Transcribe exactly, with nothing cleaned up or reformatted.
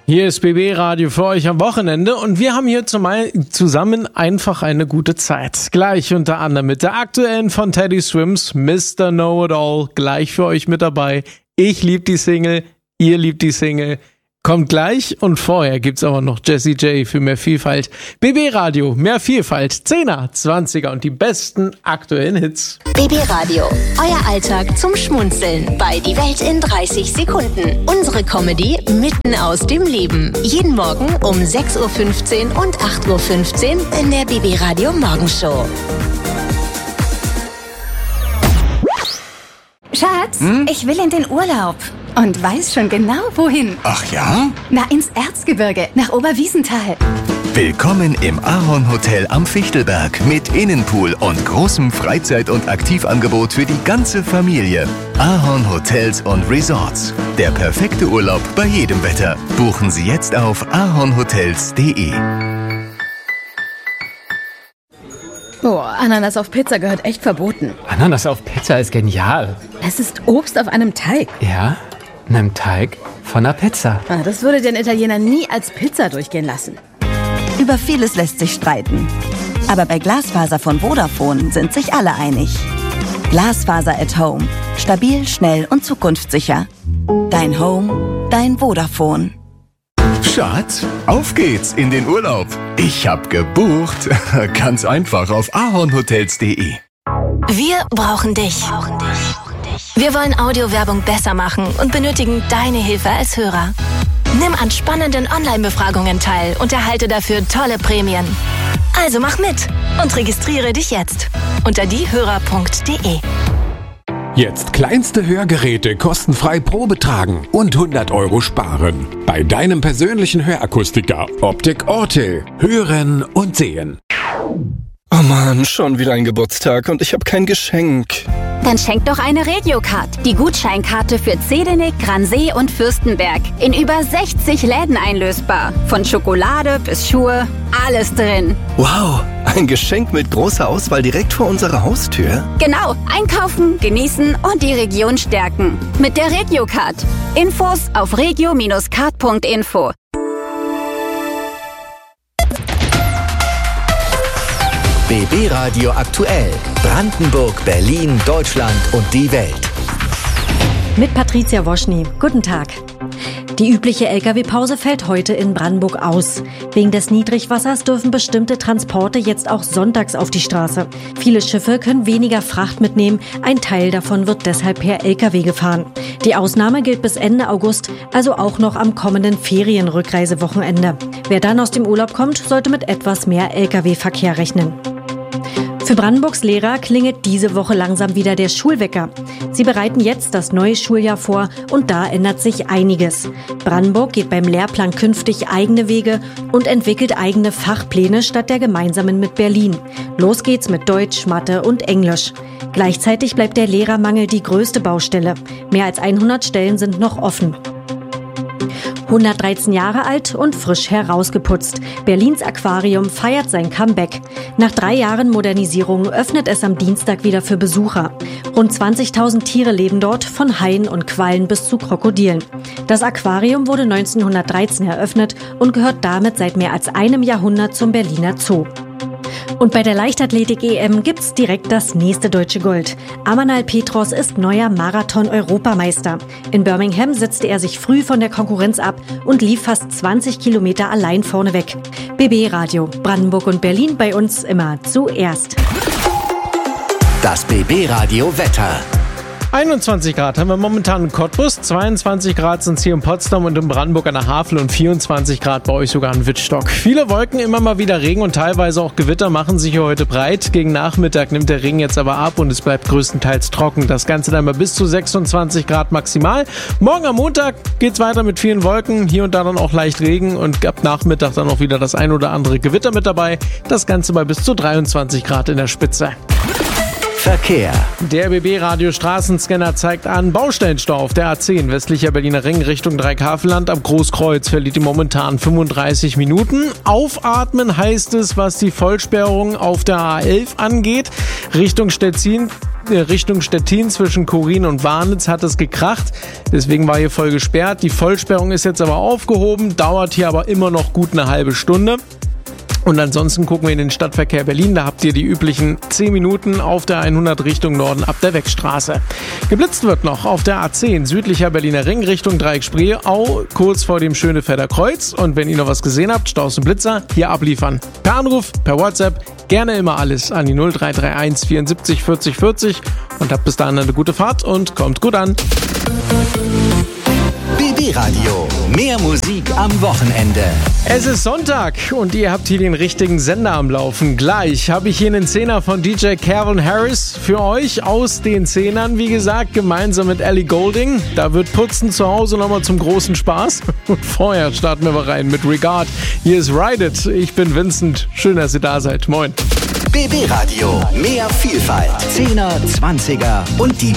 Hier ist B B Radio für euch am Wochenende und wir haben hier zusammen einfach eine gute Zeit. Gleich unter anderem mit der aktuellen von Teddy Swims, Mister Know-It-All, gleich für euch mit dabei. Ich lieb die Single, ihr liebt die Single. Kommt gleich und vorher gibt's aber noch Jessie J für mehr Vielfalt. B B Radio, mehr Vielfalt, Zehner, Zwanziger und die besten aktuellen Hits. B B Radio, euer Alltag zum Schmunzeln bei Die Welt in dreißig Sekunden. Unsere Comedy mitten aus dem Leben. Jeden Morgen um sechs Uhr fünfzehn und acht Uhr fünfzehn in der B B Radio Morgenshow. Schatz, hm? ich will in den Urlaub. Und weiß schon genau, wohin. Ach ja? Na, ins Erzgebirge, nach Oberwiesenthal. Willkommen im Ahorn Hotel am Fichtelberg mit Innenpool und großem Freizeit- und Aktivangebot für die ganze Familie. Ahorn Hotels und Resorts. Der perfekte Urlaub bei jedem Wetter. Buchen Sie jetzt auf ahornhotels punkt de. Oh, Ananas auf Pizza gehört echt verboten. Ananas auf Pizza ist genial. Es ist Obst auf einem Teig. Ja, einem Teig von einer Pizza. Ah, das würde den Italiener nie als Pizza durchgehen lassen. Über vieles lässt sich streiten. Aber bei Glasfaser von Vodafone sind sich alle einig. Glasfaser at Home. Stabil, schnell und zukunftssicher. Dein Home, dein Vodafone. Schatz, auf geht's in den Urlaub. Ich hab gebucht. Ganz einfach auf ahornhotels punkt de. Wir brauchen dich. Wir wollen Audiowerbung besser machen und benötigen deine Hilfe als Hörer. Nimm an spannenden Online-Befragungen teil und erhalte dafür tolle Prämien. Also mach mit und registriere dich jetzt unter diehörer punkt de. Jetzt kleinste Hörgeräte kostenfrei Probe tragen und hundert Euro sparen. Bei deinem persönlichen Hörakustiker Optik Orte. Hören und sehen. Oh Mann, schon wieder ein Geburtstag und ich habe kein Geschenk. Dann schenk doch eine Regiocard, die Gutscheinkarte für Zedinek, Gransee und Fürstenberg. In über sechzig Läden einlösbar. Von Schokolade bis Schuhe, alles drin. Wow, ein Geschenk mit großer Auswahl direkt vor unserer Haustür? Genau, einkaufen, genießen und die Region stärken. Mit der Regiocard. Infos auf regio Bindestrich card punkt info. B B Radio aktuell. Brandenburg, Berlin, Deutschland und die Welt. Mit Patricia Woschny. Guten Tag. Die übliche L K W-Pause fällt heute in Brandenburg aus. Wegen des Niedrigwassers dürfen bestimmte Transporte jetzt auch sonntags auf die Straße. Viele Schiffe können weniger Fracht mitnehmen. Ein Teil davon wird deshalb per L K W gefahren. Die Ausnahme gilt bis Ende August, also auch noch am kommenden Ferienrückreisewochenende. Wer dann aus dem Urlaub kommt, sollte mit etwas mehr L K W-Verkehr rechnen. Für Brandenburgs Lehrer klingelt diese Woche langsam wieder der Schulwecker. Sie bereiten jetzt das neue Schuljahr vor und da ändert sich einiges. Brandenburg geht beim Lehrplan künftig eigene Wege und entwickelt eigene Fachpläne statt der gemeinsamen mit Berlin. Los geht's mit Deutsch, Mathe und Englisch. Gleichzeitig bleibt der Lehrermangel die größte Baustelle. Mehr als hundert Stellen sind noch offen. hundertdreizehn Jahre alt und frisch herausgeputzt. Berlins Aquarium feiert sein Comeback. Nach drei Jahren Modernisierung öffnet es am Dienstag wieder für Besucher. Rund zwanzigtausend Tiere leben dort, von Haien und Quallen bis zu Krokodilen. Das Aquarium wurde neunzehnhundertdreizehn eröffnet und gehört damit seit mehr als einem Jahrhundert zum Berliner Zoo. Und bei der Leichtathletik-E M gibt's direkt das nächste deutsche Gold. Amanal Petros ist neuer Marathon-Europameister. In Birmingham setzte er sich früh von der Konkurrenz ab und lief fast zwanzig Kilometer allein vorneweg. B B Radio, Brandenburg und Berlin, bei uns immer zuerst. Das B B Radio Wetter. einundzwanzig Grad haben wir momentan in Cottbus, zweiundzwanzig Grad sind es hier in Potsdam und in Brandenburg an der Havel und vierundzwanzig Grad bei euch sogar in Wittstock. Viele Wolken, immer mal wieder Regen und teilweise auch Gewitter machen sich hier heute breit. Gegen Nachmittag nimmt der Regen jetzt aber ab und es bleibt größtenteils trocken. Das Ganze dann mal bis zu sechsundzwanzig Grad maximal. Morgen am Montag geht's weiter mit vielen Wolken, hier und da dann auch leicht Regen und ab Nachmittag dann auch wieder das ein oder andere Gewitter mit dabei. Das Ganze bei bis zu dreiundzwanzig Grad in der Spitze. Verkehr. Der B B-Radio Straßenscanner zeigt an Baustellenstau auf der A zehn, westlicher Berliner Ring Richtung Dreikafenland. Am Großkreuz verliert die momentan fünfunddreißig Minuten. Aufatmen heißt es, was die Vollsperrung auf der A elf angeht. Richtung Stettin Richtung Stettin zwischen Korin und Warnitz hat es gekracht. Deswegen war hier voll gesperrt. Die Vollsperrung ist jetzt aber aufgehoben, dauert hier aber immer noch gut eine halbe Stunde. Und ansonsten gucken wir in den Stadtverkehr Berlin. Da habt ihr die üblichen zehn Minuten auf der hundert Richtung Norden ab der Weckstraße. Geblitzt wird noch auf der A zehn südlicher Berliner Ring Richtung Dreieck-Spreeau, kurz vor dem Schönefelder Kreuz. Und wenn ihr noch was gesehen habt, Staus und Blitzer, hier abliefern. Per Anruf, per WhatsApp, gerne immer alles an die null drei drei eins vierundsiebzig vierzig vierzig. Und habt bis dahin eine gute Fahrt und kommt gut an. B B Radio. Mehr Musik am Wochenende. Es ist Sonntag und ihr habt hier den richtigen Sender am Laufen. Gleich habe ich hier einen Zehner von D J Calvin Harris für euch aus den Zehnern, wie gesagt, gemeinsam mit Ellie Goulding. Da wird Putzen zu Hause nochmal zum großen Spaß. Und vorher starten wir mal rein mit Regard. Hier ist Ride It. Ich bin Vincent. Schön, dass ihr da seid. Moin. B B Radio. Mehr Vielfalt. Zehner, Zwanziger und die